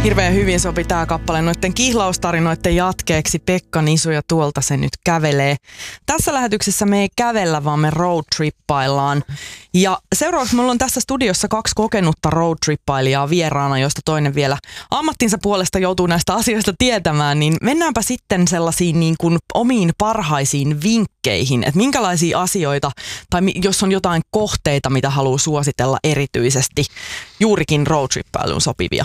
Hirveän hyvin sopi tää kappale noitten kihlaustarinoiden jatkeeksi. Pekka Nisu ja tuolta se nyt kävelee. Tässä lähetyksessä me ei kävellä, vaan me roadtrippailaan. Ja seuraavaksi mulla on tässä studiossa 2 kokenutta roadtrippailijaa vieraana, joista toinen vielä ammattinsa puolesta joutuu näistä asioista tietämään. Niin mennäänpä sitten sellaisiin niin kuin omiin parhaisiin vinkkeihin, että minkälaisia asioita, tai jos on jotain kohteita, mitä haluaa suositella erityisesti juurikin roadtrippailuun sopivia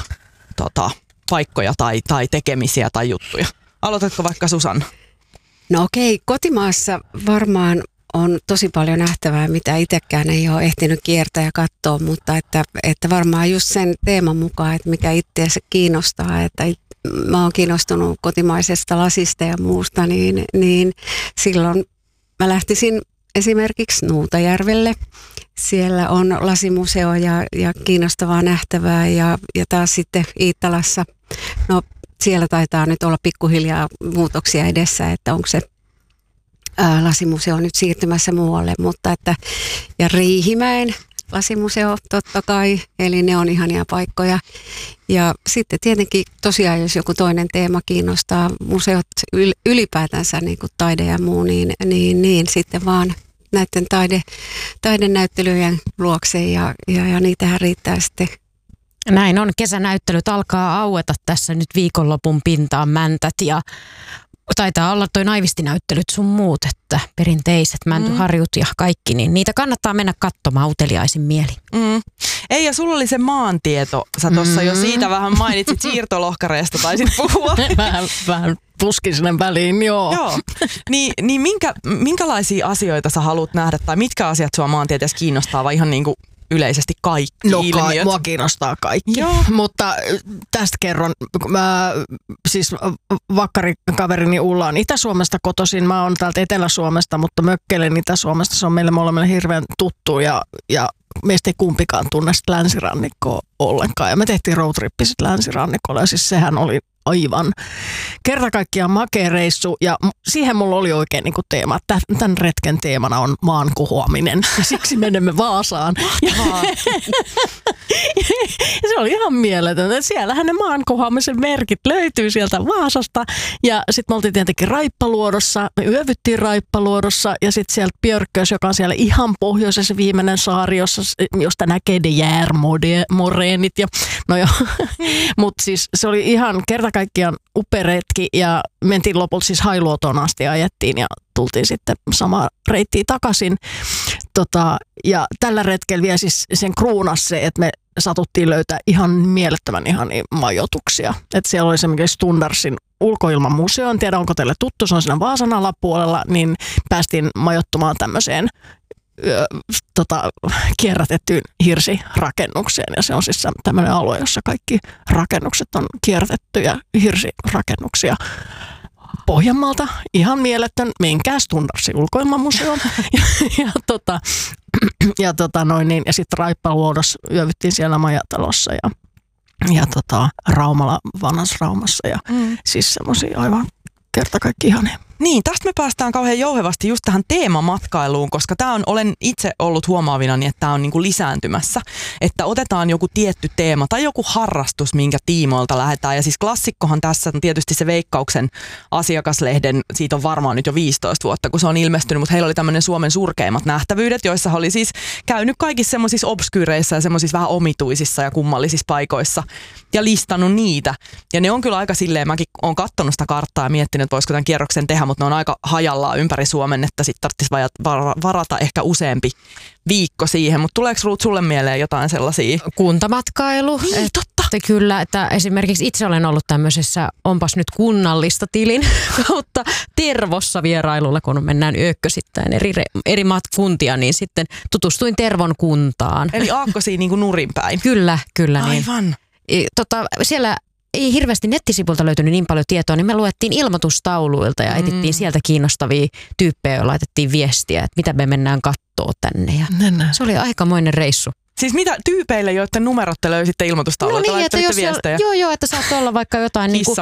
paikkoja tai tekemisiä tai juttuja. Aloitatko vaikka Susanna? No okei, kotimaassa varmaan on tosi paljon nähtävää, mitä itsekään ei ole ehtinyt kiertää ja katsoa, mutta että varmaan just sen teeman mukaan, että mikä itseäsi kiinnostaa, että mä oon kiinnostunut kotimaisesta lasista ja muusta, niin silloin mä lähtisin esimerkiksi Nuutajärvelle. Siellä on lasimuseo ja kiinnostavaa nähtävää ja taas sitten Iittalassa, no siellä taitaa nyt olla pikkuhiljaa muutoksia edessä, että onko se lasimuseo nyt siirtymässä muualle, mutta ja Riihimäen lasimuseo totta kai, eli ne on ihania paikkoja. Ja sitten tietenkin tosiaan, jos joku toinen teema kiinnostaa, museot ylipäätänsä niin kuin taide ja muu, niin sitten vaan näiden taidenäyttelyjen luokse ja niitähän riittää sitten. Näin on, kesänäyttelyt alkaa aueta tässä nyt viikonlopun pintaan mäntät ja taitaa olla toi naivistinäyttelyt sun muut, että perinteiset mäntyharjut ja kaikki, niin niitä kannattaa mennä katsomaan uteliaisin mieli. Ei, ja sulla oli se maantieto, sä tuossa jo siitä vähän mainitsit siirtolohkareesta, taisit puhua. Vähän puskin sinne väliin, joo. Niin minkälaisia asioita sä haluat nähdä, tai mitkä asiat sua maantieteessä kiinnostaa, vai ihan niin kuin yleisesti kaikki ilmiöt? Mua kiinnostaa kaikki, mutta tästä kerron. Siis vakkarikaverini Ulla on Itä-Suomesta kotoisin, mä oon täältä Etelä-Suomesta, mutta mökkeilen Itä-Suomesta. Se on meille molemmille hirveän tuttu ja meistä ei kumpikaan tunne sitä länsirannikkoa ollenkaan. Ja me tehtiin roadtrippi sitten länsirannikolla ja siis sehän oli aivan kerta kaikkiaan makea reissu ja siihen mulla oli oikein niin kuin teema. Tämän retken teemana on maan kohoaminen ja siksi menemme Vaasaan. Se oli ihan mieletöntä. Siellähän ne maan kohoamisen merkit löytyy sieltä Vaasasta ja sitten me oltiin tietenkin Raippaluodossa. Me yövyttiin Raippaluodossa ja sitten sieltä Björkös, joka on siellä ihan pohjoisessa viimeinen saari, josta näkee de Järmoreenit ja no joo. Mutta siis se oli ihan kerta kaikkiaan upea retki ja mentiin lopulta siis Hailuotoon asti ajettiin ja tultiin sitten samaa reittiä takaisin. Ja tällä retkellä vielä siis sen kruunas se, että me satuttiin löytää ihan mielettömän ihania majoituksia. Että siellä oli esimerkiksi Stundarsin ulkoilmamuseo, en tiedä onko teille tuttu, se on siinä Vaasan alapuolella, niin päästiin majoittumaan tämmöiseen kierrätettyyn hirsirakennukseen ja se on siis tämmöinen alue, jossa kaikki rakennukset on kierrätettyjä hirsirakennuksia. Pohjanmaalta ihan mieletön, menkää Stundarsin ulkoilmamuseoon ja sitten Raippaluodossa yövyttiin siellä majatalossa ja Raumalla, vanhassa Raumassa ja siis semmoisia aivan kerta kaikki ihania. Niin, tästä me päästään kauhean jouhevasti just tähän teemamatkailuun, koska olen itse ollut huomaavinani, että tämä on niinku lisääntymässä. Että otetaan joku tietty teema tai joku harrastus, minkä tiimoilta lähdetään. Ja siis klassikkohan tässä on tietysti se Veikkauksen asiakaslehden, siitä on varmaan nyt jo 15 vuotta, kun se on ilmestynyt, mutta heillä oli tämmöinen Suomen surkeimmat nähtävyydet, joissa oli siis käynyt kaikissa semmoisissa obskyyreissä ja semmoisissa vähän omituisissa ja kummallisissa paikoissa ja listannut niitä. Ja ne on kyllä aika silleen, mäkin olen katsonut sitä karttaa ja miettinyt, että voisiko tämän kierroksen tehdä, mutta ne on aika hajallaan ympäri Suomen, että sitten tarvitsisi varata ehkä useampi viikko siihen. Mutta tuleeko Ruut sulle mieleen jotain sellaisia? Kuntamatkailu. Niin, totta. Kyllä, että esimerkiksi itse olen ollut tämmöisessä, onpas nyt kunnallista tilin kautta Tervossa vierailulla, kun mennään yökkösittäin eri kuntia, niin sitten tutustuin Tervon kuntaan. Eli aakkosiin niin kuin nurinpäin. Kyllä. Aivan. Niin. Siellä ei hirveästi nettisivulta löytynyt niin paljon tietoa, niin me luettiin ilmoitustauluilta ja etittiin sieltä kiinnostavia tyyppejä ja laitettiin viestiä, että mitä me mennään kattoo tänne. Ja se oli aikamoinen reissu. Siis mitä tyypeille, joiden numerot te löysitte ilmoitustauluilta? No niin, että jos viestejä? Joo, että saattoi olla vaikka jotain niinku